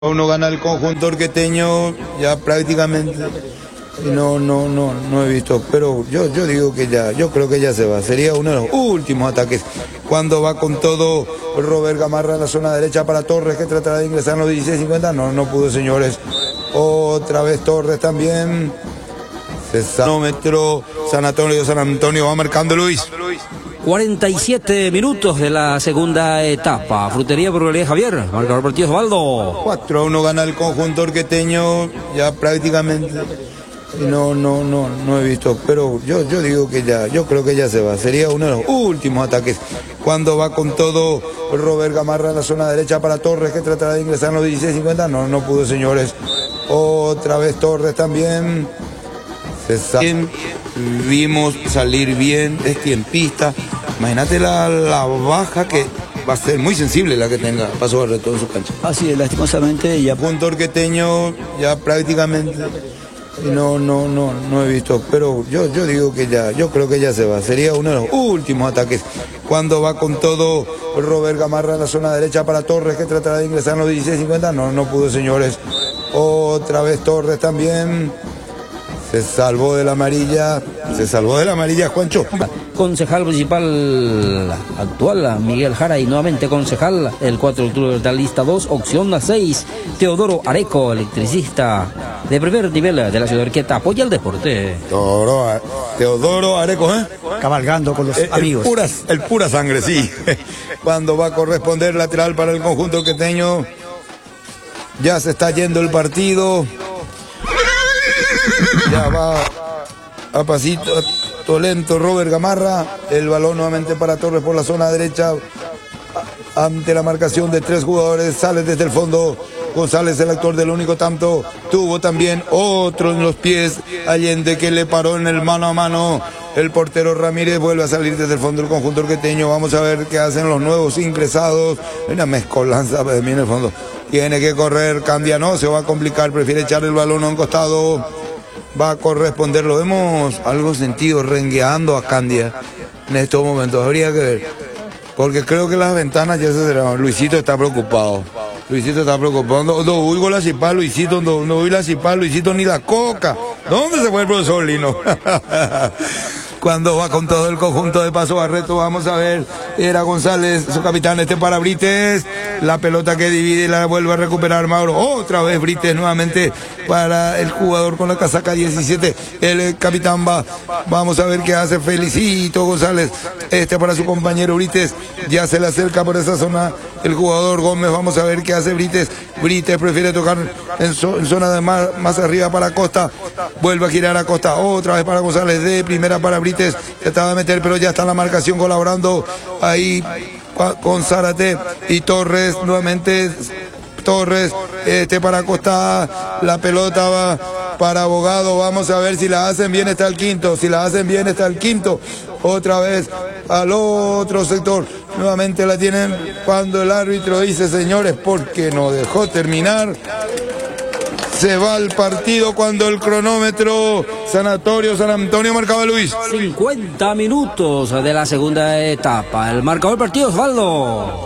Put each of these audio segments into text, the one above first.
Uno gana el conjunto orqueteño ya prácticamente no he visto, pero yo digo que ya, yo creo que ya se va, sería uno de los últimos ataques cuando va con todo Robert Gamarra en la zona derecha para Torres, que tratará de ingresar en los 16:50, no pudo, señores. Otra vez Torres también. Cesánómetro, San Antonio va marcando Luis. 47 minutos de la segunda etapa. Frutería Burguería Javier, marcador partido Osvaldo. 4-1 gana el conjunto orqueteño ya prácticamente no he visto, pero yo digo que ya, yo creo que ya se va, sería uno de los últimos ataques cuando va con todo Robert Gamarra en la zona derecha para Torres, que tratará de ingresar en los 16:50, no pudo, señores. Otra vez Torres también. Vimos salir bien, es tiempista. Imagínate la baja que va a ser muy sensible la que tenga Paso Barreto en su cancha. Así es, lastimosamente ya. Punto orqueteño ya prácticamente no he visto, pero yo digo que ya, yo creo que ya se va, sería uno de los últimos ataques cuando va con todo Robert Gamarra en la zona derecha para Torres, que tratará de ingresar en los 16:50, no pudo, señores. Otra vez Torres también. Se salvó de la amarilla, Juancho. Concejal principal actual, Miguel Jara, y nuevamente concejal, el 4 de octubre de la lista 2, opción 6, Teodoro Areco, electricista de primer nivel de la ciudad de Urquieta, apoya el deporte. Teodoro Areco, Cabalgando con los amigos. El pura sangre, sí. Cuando va a corresponder lateral para el conjunto orqueteño, ya se está yendo el partido. Ya va a pasito lento Robert Gamarra, el balón nuevamente para Torres por la zona derecha, ante la marcación de 3 jugadores, sale desde el fondo González, el actor del único tanto, tuvo también otro en los pies, Allende, que le paró en el mano a mano, el portero Ramírez vuelve a salir desde el fondo del conjunto orqueteño. Vamos a ver qué hacen los nuevos ingresados, una mezcolanza de mí en el fondo, tiene que correr, Candia no, se va a complicar, prefiere echar el balón a un costado. Va a corresponder, lo vemos algo sentido, rengueando a Candia en estos momentos, habría que ver, porque creo que las ventanas ya se cerraron. Luisito está preocupado, no oigo la cipa, Luisito, no oigo la cipa, Luisito, ni la coca. ¿Dónde se fue el profesor Lino? Cuando va con todo el conjunto de Paso Barreto, vamos a ver, era González, su capitán, para Brites, la pelota que divide la vuelve a recuperar Mauro, otra vez Brites nuevamente para el jugador con la casaca 17, el capitán vamos a ver qué hace, Felicito González, para su compañero Brites, ya se le acerca por esa zona el jugador Gómez, vamos a ver qué hace Brites prefiere tocar en zona de más arriba para Costa, vuelve a girar a Costa, otra vez para González, de primera para Brites, trataba de meter, pero ya está la marcación colaborando ahí con Zárate y Torres, nuevamente Torres, para Costa, la pelota va para Abogado, vamos a ver si la hacen bien, está el quinto, otra vez al otro sector, nuevamente la tienen cuando el árbitro dice, señores, porque no dejó terminar. Se va el partido cuando el cronómetro San Antonio marcaba Luis. 50 minutos de la segunda etapa. El marcador del partido, Osvaldo.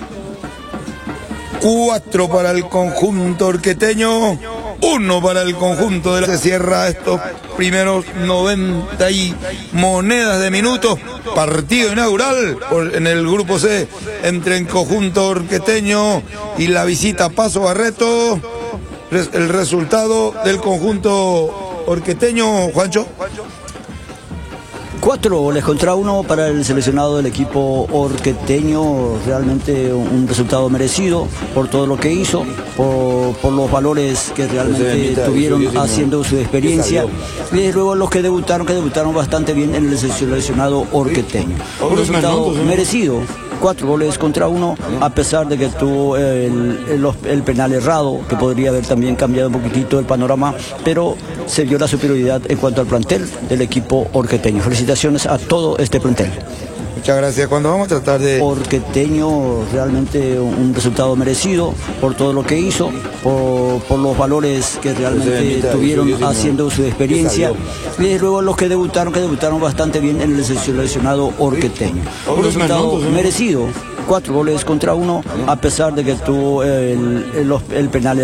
4 para el conjunto orqueteño, 1 para el conjunto de la... Se cierra estos primeros 90 y monedas de minutos. Partido inaugural en el grupo C entre el conjunto orqueteño y la visita a Paso Barreto. El resultado del conjunto orqueteño, Juancho. 4 goles contra 1 para el seleccionado del equipo orqueteño, realmente un resultado merecido por todo lo que hizo, por los valores que realmente tuvieron haciendo su experiencia, y desde luego los que debutaron bastante bien en el seleccionado orqueteño. Un resultado merecido. 4 goles contra 1, a pesar de que tuvo el penal errado, que podría haber también cambiado un poquitito el panorama, pero se vio la superioridad en cuanto al plantel del equipo orqueteño. Felicitaciones a todo este plantel. Muchas gracias. Cuando vamos a tratar de... Orqueteño, realmente un resultado merecido por todo lo que hizo, por los valores que realmente tuvieron haciendo su experiencia, y desde luego los que debutaron bastante bien en el seleccionado orqueteño. Un resultado merecido. 4 goles contra 1, a pesar de que tuvo el penal